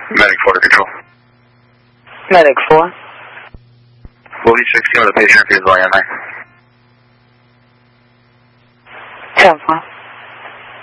Medic 4 to control. Medic 4. Will you 60 on the patient if he's lying there?